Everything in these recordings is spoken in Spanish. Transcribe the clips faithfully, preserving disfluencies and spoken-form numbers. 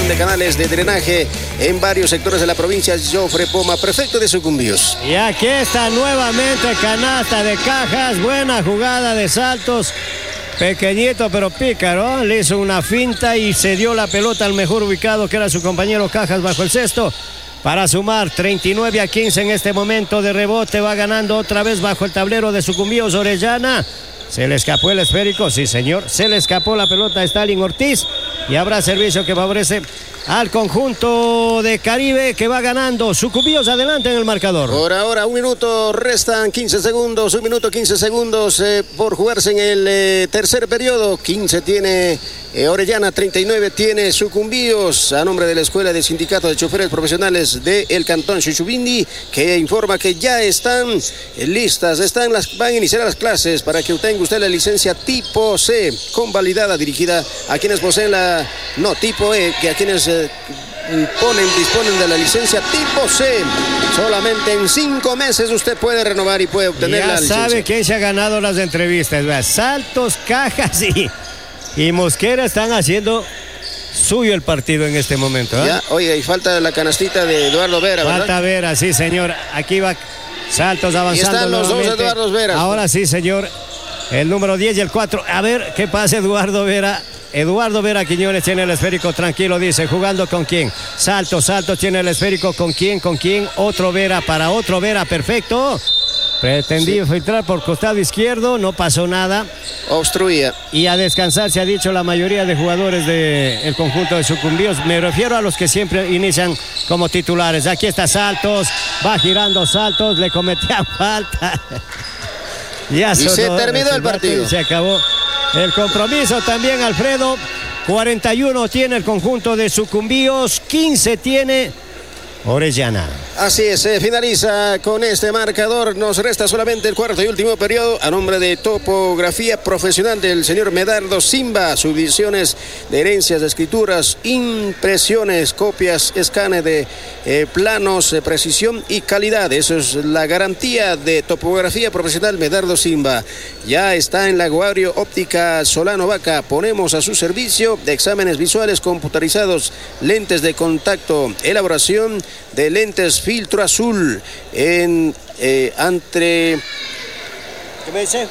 instalación de canales de drenaje en varios sectores de la provincia. Jofre Poma, prefecto de Sucumbíos. Y aquí está nuevamente canasta de Cajas, buena jugada de Saltos. Pequeñito pero pícaro, le hizo una finta y se dio la pelota al mejor ubicado, que era su compañero Cajas, bajo el cesto, para sumar treinta y nueve a quince en este momento de rebote. Va ganando otra vez bajo el tablero de Sucumbíos Orellana. Se le escapó el esférico, sí señor, se le escapó la pelota a Stalin Ortiz y habrá servicio que favorece al conjunto de Caribe, que va ganando. Sucumbíos adelante en el marcador. Por ahora un minuto, restan quince segundos, un minuto quince segundos eh, por jugarse en el eh, tercer periodo. quince tiene eh, Orellana, treinta y nueve tiene Sucumbíos, a nombre de la Escuela de Sindicato de Choferes Profesionales del Cantón Chuchubindi, que informa que ya están eh, listas, están las, van a iniciar las clases para que obtenga usted la licencia tipo C, convalidada, dirigida a quienes poseen la, no, tipo E, que a quienes eh, Ponen, disponen de la licencia tipo C. Solamente en cinco meses usted puede renovar y puede obtener ya la licencia. Ya sabe quién se ha ganado las entrevistas, ¿verdad? Saltos, Cajas y, y Mosquera están haciendo suyo el partido en este momento, ¿eh? Ya, oiga, y falta la canastita de Eduardo Vera, ¿verdad? Falta Vera, sí señor. Aquí va Saltos avanzando. Y están los nuevamente. dos Eduardo Vera. Ahora sí, señor. El número diez y el cuatro. A ver qué pasa Eduardo Vera. Eduardo Vera Quiñones tiene el esférico, tranquilo, dice, jugando con quién. Salto, Salto tiene el esférico, con quién, con quién. Otro Vera para otro Vera, perfecto. Pretendí sí. filtrar por costado izquierdo, no pasó nada. Obstruía. Y a descansar se ha dicho la mayoría de jugadores del conjunto de Sucumbíos. Me refiero a los que siempre inician como titulares. Aquí está Saltos, va girando Saltos, le cometía falta. Ya y se terminó el partido. Se acabó el compromiso también, Alfredo. cuarenta y uno tiene el conjunto de Sucumbíos, quince tiene Orellana. Así es, se finaliza con este marcador. Nos resta solamente el cuarto y último periodo. A nombre de Topografía Profesional del señor Medardo Simba, subdivisiones de herencias, de escrituras, impresiones, copias, escane de eh, planos, eh, precisión y calidad. Eso es la garantía de Topografía Profesional Medardo Simba. Ya está en Lago Agrio Óptica Solano Vaca. Ponemos a su servicio de exámenes visuales computarizados, lentes de contacto, elaboración de lentes filtro azul en eh, entre... ¿Qué me dice?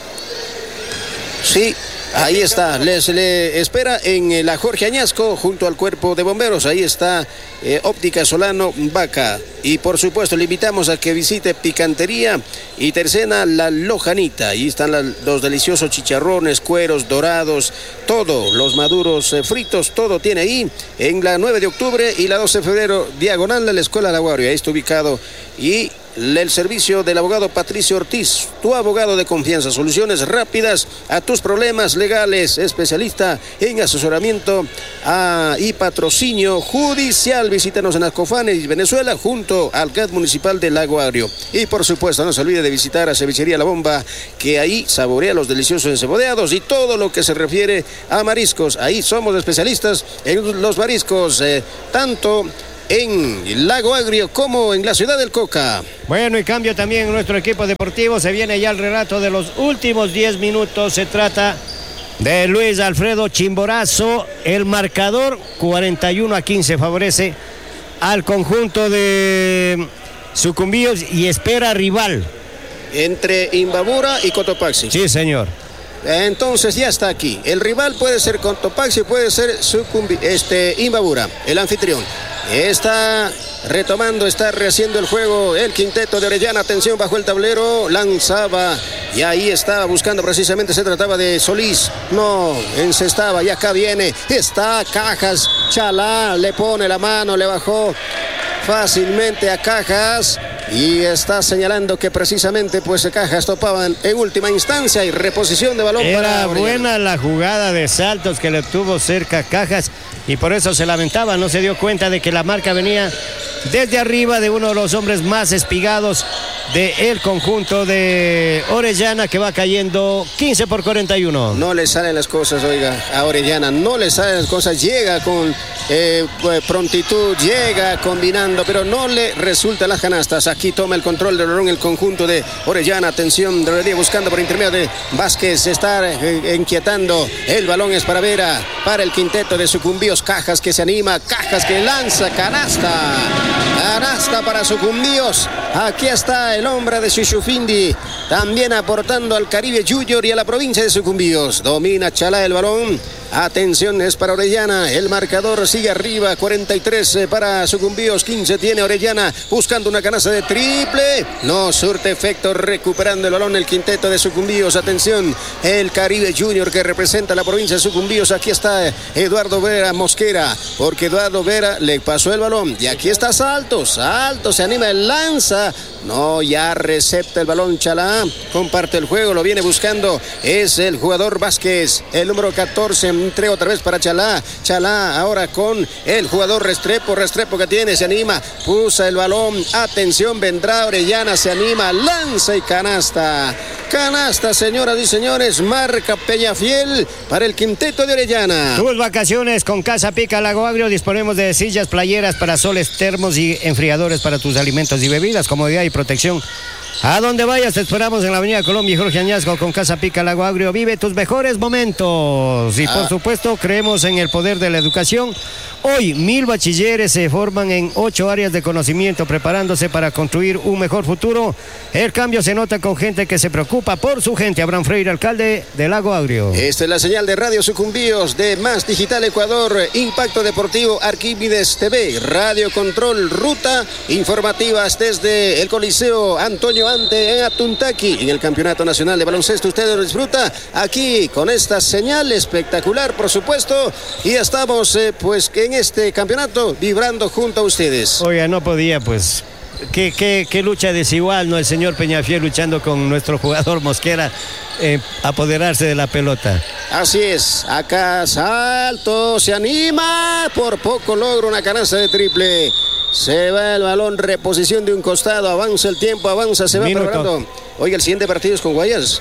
Sí, ahí está, les le espera en la Jorge Añasco junto al cuerpo de bomberos. Ahí está eh, Óptica Solano Vaca. Y por supuesto le invitamos a que visite Picantería y Tercena La Lojanita. Ahí están la, los deliciosos chicharrones, cueros dorados, todo, los maduros eh, fritos, todo tiene ahí en la nueve de octubre y la doce de febrero, diagonal a la Escuela de Aguario. Ahí está ubicado. Y el servicio del abogado Patricio Ortiz, tu abogado de confianza, soluciones rápidas a tus problemas legales, especialista en asesoramiento a, y patrocinio judicial. Visítanos en Ascofanes, Venezuela, junto al C A D municipal de Lago Agrio. Y por supuesto no se olvide de visitar a Cevichería La Bomba, que ahí saborea los deliciosos encebollados y todo lo que se refiere a mariscos. Ahí somos especialistas en los mariscos, eh, tanto en Lago Agrio como en la ciudad del Coca. Bueno, y cambio también en nuestro equipo deportivo. Se viene ya el relato de los últimos diez minutos. Se trata de Luis Alfredo Chimborazo. El marcador cuarenta y uno a quince favorece al conjunto de Sucumbíos y espera rival entre Imbabura y Cotopaxi. Sí, señor. Entonces ya está aquí. El rival puede ser Cotopaxi, puede ser Sucumbi, este, Imbabura, el anfitrión. Está retomando, está rehaciendo el juego el quinteto de Orellana. Atención, bajo el tablero, lanzaba y ahí estaba buscando precisamente, se trataba de Solís. No, encestaba y acá viene, está Cajas, Chalá, le pone la mano, le bajó fácilmente a Cajas. Y está señalando que precisamente pues Cajas topaban en última instancia y reposición de balón. Era para buena la jugada de Saltos que le tuvo cerca Cajas y por eso se lamentaba, no se dio cuenta de que la marca venía desde arriba de uno de los hombres más espigados del conjunto de Orellana, que va cayendo quince por cuarenta y uno. No le salen las cosas, oiga, a Orellana, no le salen las cosas, llega con eh, prontitud, llega combinando, pero no le resultan las canastas. Aquí toma el control del balón el conjunto de Orellana, atención, debería buscando por intermedio de Vázquez, está eh, inquietando, el balón es para Vera, para el quinteto de Sucumbíos, Cajas que se anima, Cajas que lanza, canasta, canasta para Sucumbíos. Aquí está el hombre de Xuxufindi, también aportando al Caribe Junior y a la provincia de Sucumbíos. Domina Chalá el balón. Atención, es para Orellana. El marcador sigue arriba. cuarenta y tres para Sucumbíos. quince tiene Orellana. Buscando una canasta de triple. No surte efecto. Recuperando el balón el quinteto de Sucumbíos. Atención, el Caribe Junior que representa la provincia de Sucumbíos. Aquí está Eduardo Vera Mosquera. Porque Eduardo Vera le pasó el balón. Y aquí está Salto. Salto se anima el lanza. No, ya recepta el balón Chalá. Comparte el juego. Lo viene buscando. Es el jugador Vázquez. El número catorce. Entrega otra vez para Chalá. Chalá ahora con el jugador Restrepo. Restrepo que tiene, se anima. Pusa el balón. Atención, vendrá Orellana. Se anima. Lanza y canasta. Canasta, señoras y señores. Marca Peñafiel para el quinteto de Orellana. Tus vacaciones con Casa Pica Lago Agrio. Disponemos de sillas, playeras, parasoles, termos y enfriadores para tus alimentos y bebidas. Comodidad y protección. A donde vayas, te esperamos en la avenida Colombia y Jorge Añasco con Casa Pica Lago Agrio. Vive tus mejores momentos. Y por supuesto, creemos en el poder de la educación. Hoy, mil bachilleres se forman en ocho áreas de conocimiento, preparándose para construir un mejor futuro. El cambio se nota con gente que se preocupa por su gente. Abraham Freire, alcalde de Lago Agrio. Esta es la señal de Radio Sucumbíos, de Más Digital Ecuador, Impacto Deportivo, Arquímedes T V, Radio Control, Ruta, informativas desde el Coliseo Antonio Ante en Atuntaqui, en el Campeonato Nacional de Baloncesto. Usted lo disfruta aquí con esta señal espectacular, por supuesto, y estamos eh, pues en este campeonato vibrando junto a ustedes. Oiga, no podía pues... Qué, qué, qué lucha desigual, ¿no? El señor Peñafiel luchando con nuestro jugador Mosquera, eh, apoderarse de la pelota. Así es, acá Salto se anima, por poco logra una canasta de triple. Se va el balón, reposición de un costado, avanza el tiempo, avanza, se va Minuto. preparando. Oiga, el siguiente partido es con Guayas.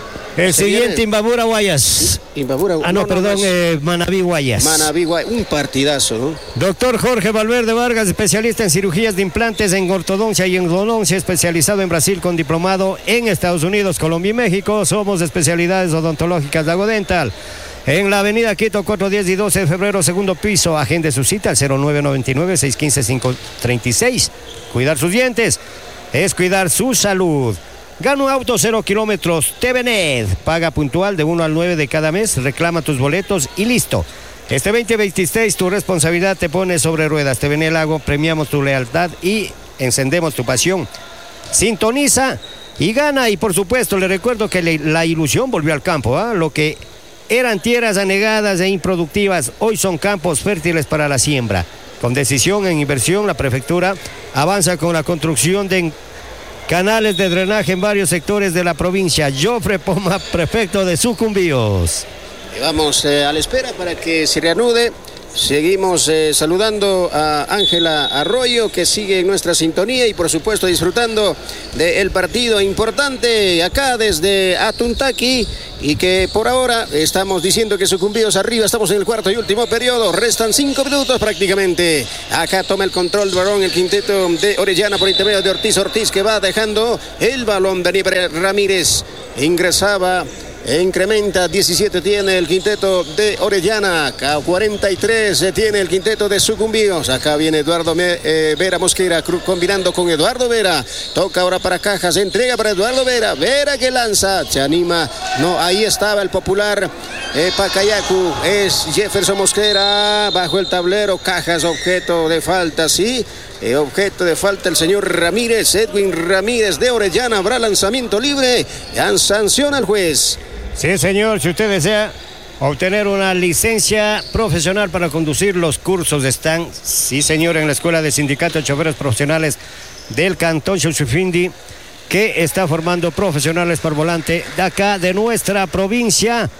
El Se siguiente, viene... Imbabura Guayas. Imbabura, ah, no, no perdón, no, eh, Manabí Guayas. Manabí Guayas, un partidazo, ¿no? Doctor Jorge Valverde Vargas, especialista en cirugías de implantes, en ortodoncia y endodoncia, especializado en Brasil con diplomado en Estados Unidos, Colombia y México. Somos de especialidades odontológicas Lago Dental. En la avenida Quito, cuatro, diez y doce de febrero, segundo piso. Agende su cita al cero nueve nueve nueve, seis uno cinco, cinco tres seis. Cuidar sus dientes es cuidar su salud. Gana un auto cero kilómetros, T V N E D. Paga puntual de uno al nueve de cada mes, reclama tus boletos y listo. Este veinte veintiséis tu responsabilidad te pone sobre ruedas. T V N E Lago, premiamos tu lealtad y encendemos tu pasión. Sintoniza y gana. Y por supuesto, le recuerdo que le, la ilusión volvió al campo, ¿eh? Lo que eran tierras anegadas e improductivas, hoy son campos fértiles para la siembra. Con decisión en inversión, la prefectura avanza con la construcción de canales de drenaje en varios sectores de la provincia. Jofre Poma, prefecto de Sucumbíos. Y vamos eh, a la espera para que se reanude. Seguimos eh, saludando a Ángela Arroyo, que sigue en nuestra sintonía y por supuesto disfrutando del partido importante acá desde Atuntaqui, y que por ahora estamos diciendo que Sucumbíos arriba. Estamos en el cuarto y último periodo, restan cinco minutos prácticamente. Acá toma el control del balón el quinteto de Orellana por intermedio de Ortiz Ortiz, que va dejando el balón de Aníbal Ramírez. Ingresaba, incrementa, diecisiete tiene el quinteto de Orellana, cuarenta y tres tiene el quinteto de Sucumbíos. Acá viene Eduardo Me, eh, Vera Mosquera combinando con Eduardo Vera. Toca ahora para Cajas, entrega para Eduardo Vera. Vera que lanza, se anima. No, ahí estaba el popular eh, Pacayacu. Es Jefferson Mosquera bajo el tablero. Cajas, objeto de falta, sí. Eh, objeto de falta el señor Ramírez, Edwin Ramírez de Orellana. Habrá lanzamiento libre. Ya sanciona el juez. Sí, señor, si usted desea obtener una licencia profesional para conducir, los cursos están, sí, señor, en la Escuela de Sindicato de Choferes Profesionales del Cantón Xuxufindi, que está formando profesionales por volante de acá, de nuestra provincia.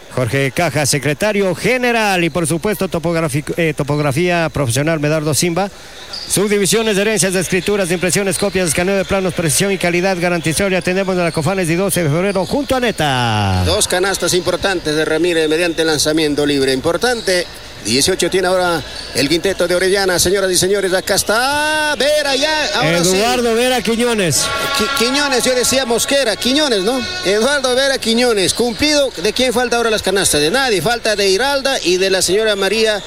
Jorge Cajas, secretario general, y por supuesto topografía, eh, topografía profesional Medardo Simba. Subdivisiones de herencias, de escrituras, de impresiones, copias, escaneo de planos, precisión y calidad garantizada. Atendemos de la Cofanes de doce de febrero junto a Neta. Dos canastas importantes de Ramírez mediante lanzamiento libre. Importante. dieciocho tiene ahora el quinteto de Orellana. Señoras y señores, acá está Vera ya. Ahora Eduardo sí. Vera Quiñones. Qui Quiñones, yo decía Mosquera. Quiñones, ¿no? Eduardo Vera Quiñones. Cumplido. ¿De quién falta ahora las canastas? De nadie. Falta de Iralda y de la señora María.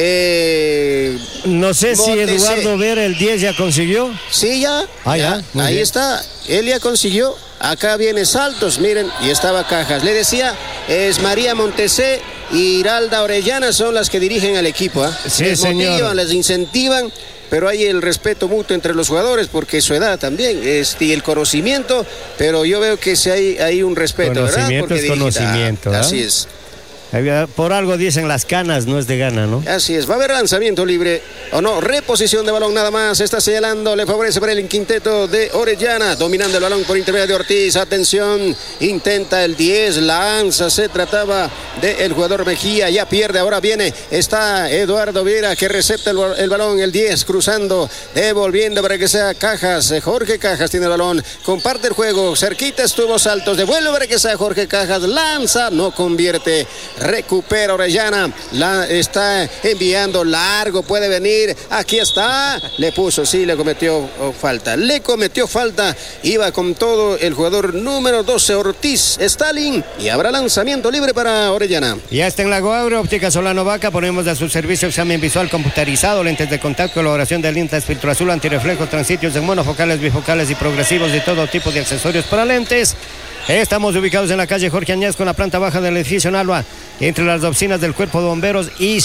Eh, no sé Montese. Si Eduardo Vera el diez ya consiguió. Sí, ya. Ah, ya. ya. Ahí bien. está. Él ya consiguió. Acá viene Saltos, miren, y estaba Cajas. Le decía, es María Montesé y Iralda Orellana son las que dirigen al equipo. ¿eh? Sí, les señor. motivan, les incentivan, pero hay el respeto mutuo entre los jugadores, porque su edad también, este, y el conocimiento, pero yo veo que sí hay, hay un respeto, conocimiento ¿verdad? Porque es conocimiento. ah, ¿eh? Así es. Por algo dicen las canas, no es de gana, ¿no? Así es, va a haber lanzamiento libre, o no, reposición de balón nada más, está señalando, le favorece para el quinteto de Orellana, dominando el balón por intermedio de Ortiz, atención, intenta el diez, lanza, se trataba del jugador Mejía, ya pierde, ahora viene, está Eduardo Vera que recepta el, el balón, el diez, cruzando, devolviendo para que sea Cajas, Jorge Cajas tiene el balón, comparte el juego, cerquita estuvo Saltos, devuelve para que sea Jorge Cajas, lanza, no convierte. Recupera Orellana, la está enviando largo, puede venir, aquí está, le puso, sí, le cometió oh, falta, le cometió falta, iba con todo el jugador número doce, Ortiz, Stalin, y habrá lanzamiento libre para Orellana. Ya está en Lago Agro, Óptica Solano Vaca, ponemos de su servicio examen visual computarizado, lentes de contacto, colaboración de lentes, filtro azul, antirreflejo, transitios de monofocales, bifocales y progresivos de todo tipo de accesorios para lentes. Estamos ubicados en la calle Jorge Añasco, en la planta baja del edificio Nalva, entre las oficinas del Cuerpo de Bomberos y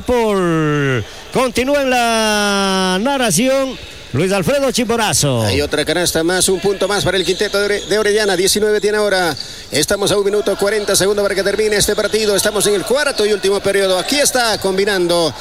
Sonapol. Continúa en la narración Luis Alfredo Chimborazo. Hay otra canasta más, un punto más para el quinteto de Orellana, diecinueve tiene ahora. Estamos a un minuto cuarenta segundos para que termine este partido. Estamos en el cuarto y último periodo. Aquí está combinando.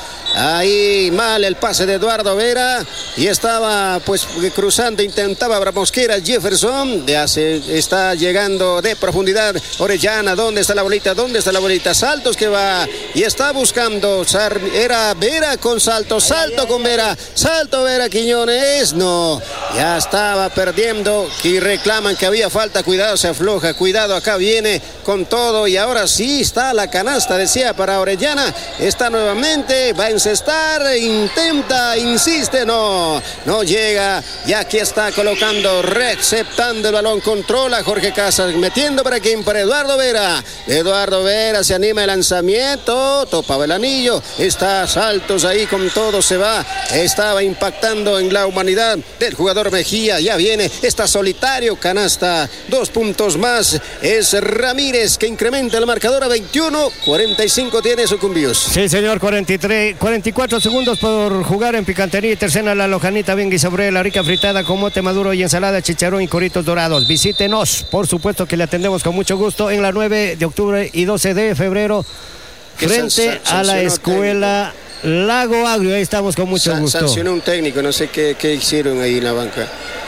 Ahí mal el pase de Eduardo Vera. Y estaba pues cruzando, intentaba Mosquera, Jefferson. De hace, está llegando de profundidad Orellana. ¿Dónde está la bolita? ¿Dónde está la bolita? Saltos que va. Y está buscando. Era Vera con Salto. Salto con Vera. Salto Vera Quiñones. No, ya estaba perdiendo y reclaman que había falta, cuidado, se afloja, cuidado, acá viene con todo y ahora sí está la canasta, decía, para Orellana, está nuevamente, va a encestar, intenta, insiste, no, no llega, y aquí está colocando, receptando el balón, controla Jorge Casas, metiendo para quién, para Eduardo Vera, Eduardo Vera se anima el lanzamiento, topaba el anillo, está Saltos ahí con todo, se va, estaba impactando en la humanidad del jugador Mejía, ya viene, está solitario, canasta, dos puntos más, es Ramírez que incrementa el marcador a veintiuno, cuarenta y cinco tiene Sucumbíos. Sí señor, cuarenta y tres, cuarenta y cuatro segundos por jugar en picantería y tercena la lojanita bien guisabré, la rica fritada con mote maduro y ensalada, chicharrón y coritos dorados. Visítenos, por supuesto que le atendemos con mucho gusto en la nueve de octubre y doce de febrero frente a la escuela técnico. Lago Agrio, ahí estamos con mucho San, gusto. Sancionó un técnico, no sé qué, qué hicieron ahí en la banca.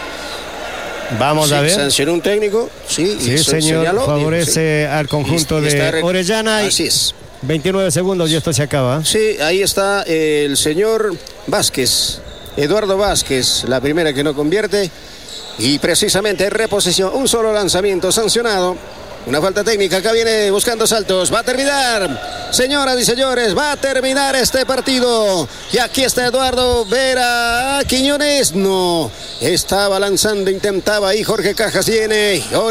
Vamos sí, a ver. Sancionó un técnico, sí. Sí, señor, señaló, favorece sí. al conjunto y, y de Orellana. Así es. veintinueve segundos y esto se acaba. Sí, ahí está el señor Vázquez, Eduardo Vázquez, la primera que no convierte. Y precisamente reposición, un solo lanzamiento sancionado. Una falta técnica, acá viene buscando Saltos, va a terminar, señoras y señores, va a terminar este partido, y aquí está Eduardo Vera Quiñones, no, estaba lanzando, intentaba ahí Jorge Cajas, viene